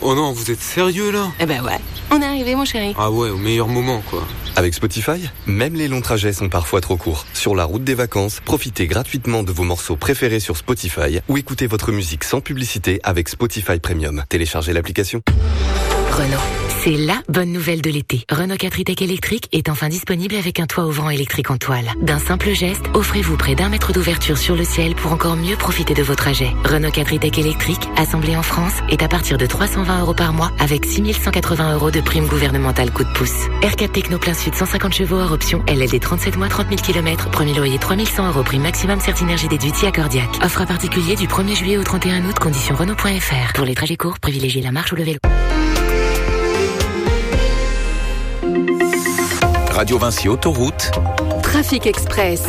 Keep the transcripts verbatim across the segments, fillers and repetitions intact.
Oh non, vous êtes sérieux là? Eh ben ouais, on est arrivé mon chéri. Ah ouais, au meilleur moment quoi. Avec Spotify, même les longs trajets sont parfois trop courts. Sur la route des vacances, profitez gratuitement de vos morceaux préférés sur Spotify ou écoutez votre musique sans publicité avec Spotify Premium. Téléchargez l'application. Renault, c'est la bonne nouvelle de l'été. Renault quatre e-Tech électrique est enfin disponible avec un toit ouvrant électrique en toile. D'un simple geste, offrez-vous près d'un mètre d'ouverture sur le ciel pour encore mieux profiter de vos trajets. Renault quatre e-Tech électrique, assemblé en France, est à partir de trois cent vingt euros par mois avec six mille cent quatre-vingts euros de prime gouvernementale coup de pouce. R quatre Techno plein sud cent cinquante chevaux hors option, L L D trente-sept mois trente mille kilomètres, premier loyer trois mille cent euros, prime maximum Certinergie déduite si accordiaque. Offre à particulier du premier juillet au trente et un août, conditions Renault point F R. Pour les trajets courts, privilégiez la marche ou le vélo. Radio Vinci Autoroute. Trafic Express.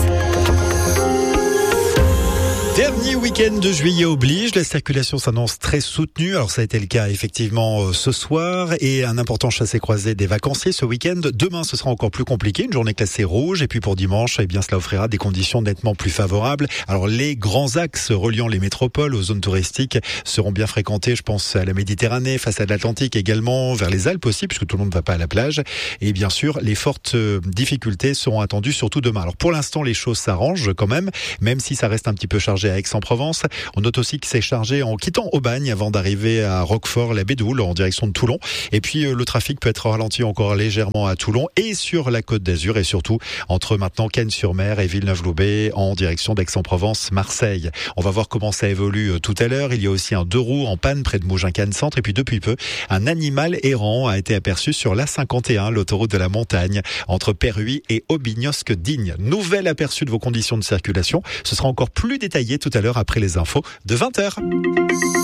Dernier week-end de juillet oblige, la circulation s'annonce très soutenue. Alors ça a été le cas effectivement ce soir et un important chassé-croisé des vacanciers ce week-end. Demain ce sera encore plus compliqué, une journée classée rouge et puis pour dimanche, eh bien cela offrira des conditions nettement plus favorables. Alors les grands axes reliant les métropoles aux zones touristiques seront bien fréquentés. Je pense à la Méditerranée, face à l'Atlantique également, vers les Alpes aussi puisque tout le monde ne va pas à la plage. Et bien sûr, les fortes difficultés seront attendues surtout demain. Alors pour l'instant, les choses s'arrangent quand même, même si ça reste un petit peu chargé à Aix-en-Provence. On note aussi que c'est chargé en quittant Aubagne avant d'arriver à Roquefort, la Bédoule en direction de Toulon. Et puis euh, le trafic peut être ralenti encore légèrement à Toulon et sur la Côte d'Azur et surtout entre maintenant Cannes-sur-Mer et Villeneuve-Loubet en direction d'Aix-en-Provence, Marseille. On va voir comment ça évolue euh, tout à l'heure. Il y a aussi un deux roues en panne près de Mougins-Cannes Centre et puis depuis peu, un animal errant a été aperçu sur l'A cinquante et un, l'autoroute de la montagne entre Perruy et Aubignosc-Digne. Nouvel aperçu de vos conditions de circulation. Ce sera encore plus détaillé tout à l'heure après les infos de vingt heures.